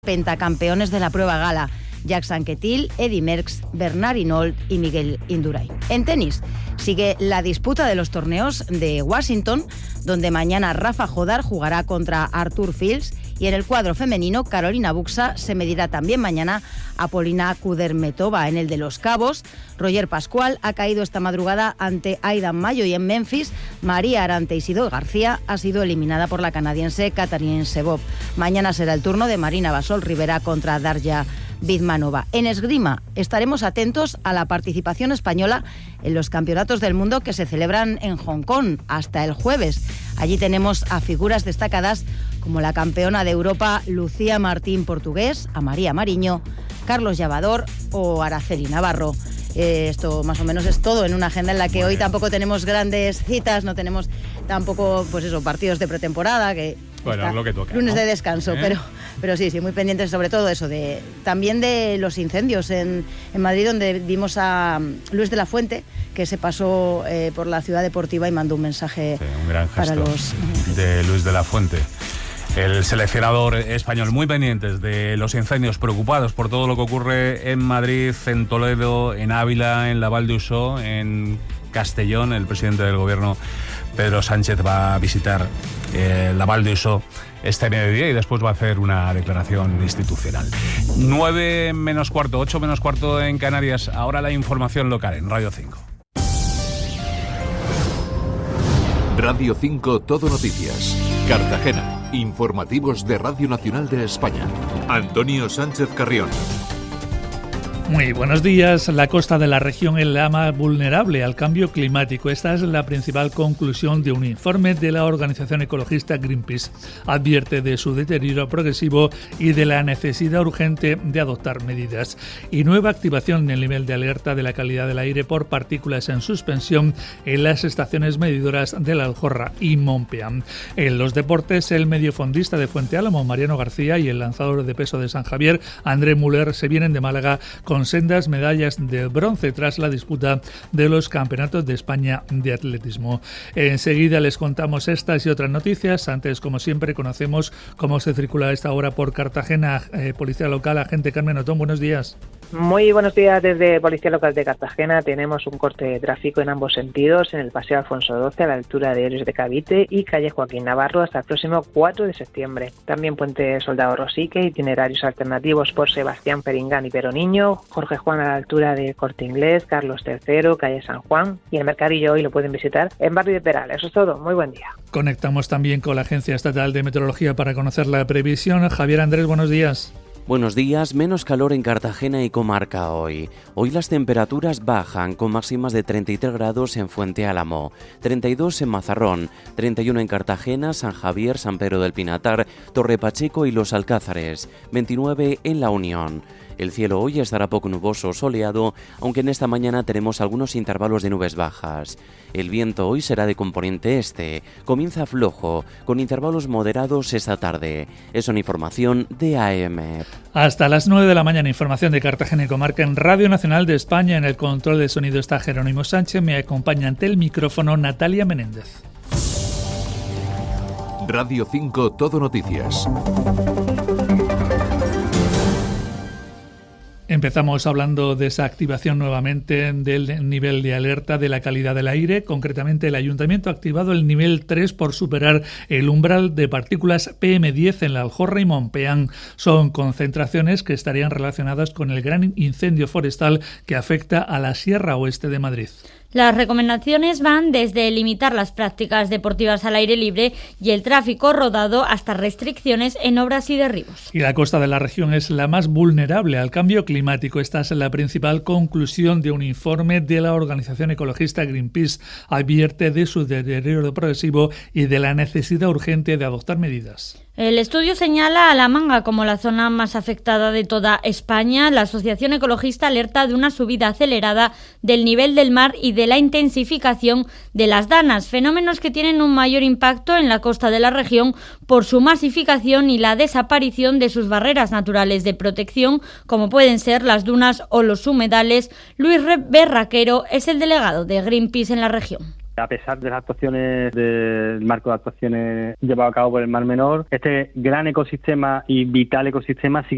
Pentacampeones de la prueba gala: Jacques Anquetil, Eddy Merckx, Bernard Hinault y Miguel Indurain. En tenis, sigue la disputa de los torneos de Washington, donde mañana Rafa Jodar jugará contra Arthur Fils, y en el cuadro femenino, Carolina Buxa se medirá también mañana a Polina Kudermetova. En el de Los Cabos, Roger Pascual ha caído esta madrugada ante Aidan Mayo, y en Memphis, María Arante Isidro García ha sido eliminada por la canadiense Katarina Sebov. Mañana será el turno de Marina Basol Rivera contra Darja Vidmanova. En esgrima, estaremos atentos a la participación española en los campeonatos del mundo que se celebran en Hong Kong hasta el jueves. Allí tenemos a figuras destacadas como la campeona de Europa Lucía Martín Portugués, a María Mariño, Carlos Llavador o Araceli Navarro. Esto más o menos es todo en una agenda en la que hoy tampoco tenemos grandes citas, no tenemos tampoco partidos de pretemporada, que bueno, es lo que toca, lunes, ¿no? de descanso, pero sí, muy pendientes sobre todo eso, también de los incendios en Madrid, donde vimos a Luis de la Fuente, que se pasó por la ciudad deportiva y mandó un mensaje, un gran gesto para los de Luis de la Fuente. El seleccionador español, muy pendientes de los incendios, preocupados por todo lo que ocurre en Madrid, en Toledo, en Ávila, en la Val d'Uixó, en Castellón. El presidente del gobierno, Pedro Sánchez, va a visitar la Val d'Uixó este mediodía y después va a hacer una declaración institucional. 9 menos cuarto, 8 menos cuarto en Canarias. Ahora la información local en Radio 5. Radio 5 Todo Noticias. Cartagena. Informativos de Radio Nacional de España. Antonio Sánchez Carrión. Muy buenos días. La costa de la región es la más vulnerable al cambio climático. Esta es la principal conclusión de un informe de la organización ecologista Greenpeace. Advierte de su deterioro progresivo y de la necesidad urgente de adoptar medidas. Y nueva activación del nivel de alerta de la calidad del aire por partículas en suspensión en las estaciones medidoras de La Aljorra y Montpeán. En los deportes, el mediofondista de Fuente Álamo, Mariano García, y el lanzador de peso de San Javier, André Muller, se vienen de Málaga con sendas medallas de bronce tras la disputa de los campeonatos de España de atletismo. Enseguida les contamos estas y otras noticias. Antes, como siempre, conocemos cómo se circula a esta hora por Cartagena. Policía local, agente Carmen Otón, buenos días. Muy buenos días desde Policía Local de Cartagena. Tenemos un corte de tráfico en ambos sentidos, en el Paseo Alfonso XII a la altura de Héroes de Cavite y calle Joaquín Navarro hasta el próximo 4 de septiembre. También Puente Soldado Rosique, itinerarios alternativos por Sebastián Peringán y Peroniño, Jorge Juan a la altura de Corte Inglés, Carlos III, calle San Juan, y el Mercadillo hoy lo pueden visitar en Barrio de Peral. Eso es todo. Muy buen día. Conectamos también con la Agencia Estatal de Meteorología para conocer la previsión. Javier Andrés, buenos días. Buenos días, menos calor en Cartagena y comarca hoy. Hoy las temperaturas bajan con máximas de 33 grados en Fuente Álamo, 32 en Mazarrón, 31 en Cartagena, San Javier, San Pedro del Pinatar, Torre Pacheco y Los Alcázares, 29 en La Unión. El cielo hoy estará poco nuboso, soleado, aunque en esta mañana tenemos algunos intervalos de nubes bajas. El viento hoy será de componente este, comienza flojo, con intervalos moderados esta tarde. Es una información de AEMET. Hasta las 9 de la mañana, información de Cartagena y comarca en Radio Nacional de España. En el control de sonido está Jerónimo Sánchez, me acompaña ante el micrófono Natalia Menéndez. Radio 5 Todo Noticias. Empezamos hablando de esa activación nuevamente del nivel de alerta de la calidad del aire. Concretamente, el Ayuntamiento ha activado el nivel 3 por superar el umbral de partículas PM10 en La Aljorra y Montpeán. Son concentraciones que estarían relacionadas con el gran incendio forestal que afecta a la Sierra Oeste de Madrid. Las recomendaciones van desde limitar las prácticas deportivas al aire libre y el tráfico rodado hasta restricciones en obras y derribos. Y la costa de la región es la más vulnerable al cambio climático. Esta es la principal conclusión de un informe de la organización ecologista Greenpeace. Advierte de su deterioro progresivo y de la necesidad urgente de adoptar medidas. El estudio señala a La Manga como la zona más afectada de toda España. La asociación ecologista alerta de una subida acelerada del nivel del mar y de la intensificación de las danas, fenómenos que tienen un mayor impacto en la costa de la región por su masificación y la desaparición de sus barreras naturales de protección, como pueden ser las dunas o los humedales. Luis Berraquero es el delegado de Greenpeace en la región. A pesar de las actuaciones del marco de actuaciones llevado a cabo por el Mar Menor, este gran ecosistema y vital ecosistema sigue